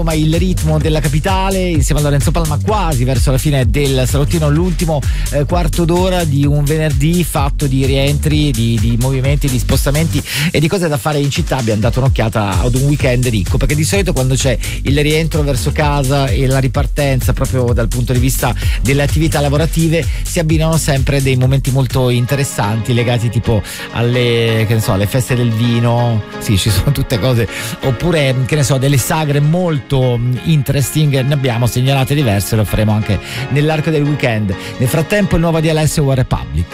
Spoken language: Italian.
Ma il ritmo della capitale insieme a Lorenzo Palma quasi verso la fine del salottino, l'ultimo quarto d'ora di un venerdì fatto di rientri, di movimenti, di spostamenti e di cose da fare in città. Abbiamo dato un'occhiata ad un weekend ricco, perché di solito quando c'è il rientro verso casa e la ripartenza proprio dal punto di vista delle attività lavorative si abbinano sempre dei momenti molto interessanti legati tipo alle, che ne so, alle feste del vino, sì, ci sono tutte cose, oppure che ne so, delle sagre molto interesting, ne abbiamo segnalate diverse, lo faremo anche nell'arco del weekend. Nel frattempo il nuovo DLS One Republic.